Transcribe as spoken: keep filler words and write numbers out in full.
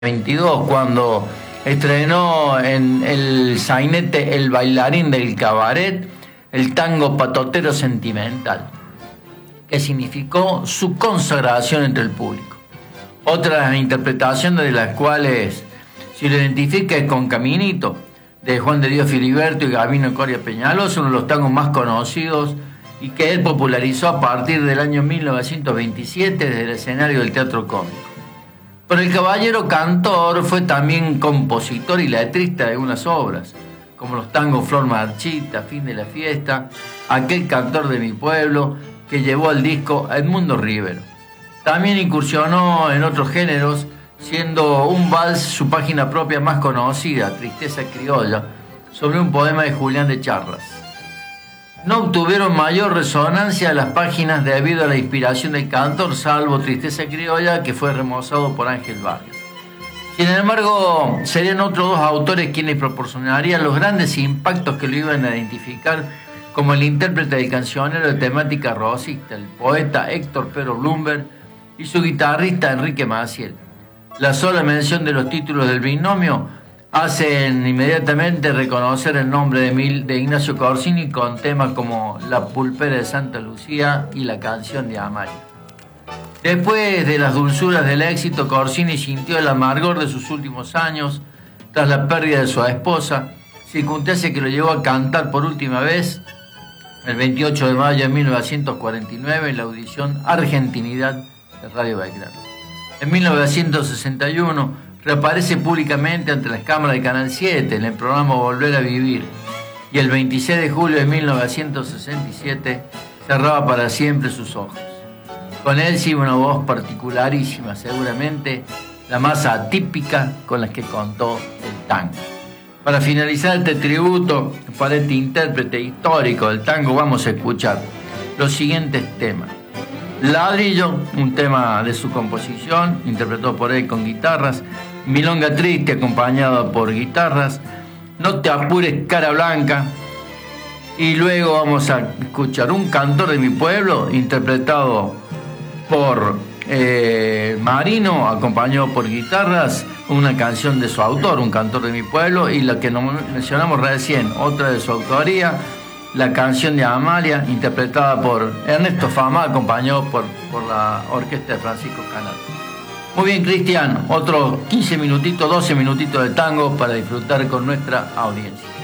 veintidós, cuando estrenó en el sainete El bailarín del cabaret el tango Patotero Sentimental, que significó su consagración entre el público. Otras interpretaciones de las cuales se lo identifica es con Caminito, de Juan de Dios Filiberto y Gabino Coria Peñalosa, uno de los tangos más conocidos y que él popularizó a partir del año mil novecientos veintisiete desde el escenario del Teatro Cómico. Pero el caballero cantor fue también compositor y letrista de algunas obras, como los tangos Flor Marchita, Fin de la Fiesta, Aquel cantor de mi pueblo, que llevó al disco a Edmundo Rivero. También incursionó en otros géneros, siendo un vals su página propia más conocida, Tristeza Criolla, sobre un poema de Julián de Charras. No obtuvieron mayor resonancia las páginas debido a la inspiración del cantor, salvo Tristeza Criolla, que fue remozado por Ángel Vargas. Sin embargo, serían otros dos autores quienes proporcionarían los grandes impactos que lo iban a identificar como el intérprete del cancionero de temática rosista, el poeta Héctor Pedro Blumberg y su guitarrista Enrique Maciel. La sola mención de los títulos del binomio hacen inmediatamente reconocer el nombre de, Mil, de Ignacio Corsini con temas como La pulpera de Santa Lucía y La canción de Amalia. Después de las dulzuras del éxito, Corsini sintió el amargor de sus últimos años tras la pérdida de su esposa, circunstancia que lo llevó a cantar por última vez el veintiocho de mayo de mil novecientos cuarenta y nueve en la audición Argentinidad de Radio Belgrano. En mil novecientos sesenta y uno reaparece públicamente ante las cámaras de Canal siete en el programa Volver a Vivir, y el veintiséis de julio de mil novecientos sesenta y siete cerraba para siempre sus ojos. Con él sigue una voz particularísima, seguramente la más atípica con la que contó el tango. Para finalizar este tributo para este intérprete histórico del tango, vamos a escuchar los siguientes temas. Ladrillo, un tema de su composición, interpretado por él con guitarras. Milonga Triste, acompañado por guitarras. No te apures, Cara Blanca. Y luego vamos a escuchar Un cantor de mi pueblo, interpretado por eh, Marino, acompañado por guitarras, una canción de su autor, Un cantor de mi pueblo, y la que mencionamos recién, otra de su autoría, La canción de Amalia, interpretada por Ernesto Fama, acompañado por, por la orquesta de Francisco Canal. Muy bien, Cristian, otros quince minutitos, doce minutitos de tango para disfrutar con nuestra audiencia.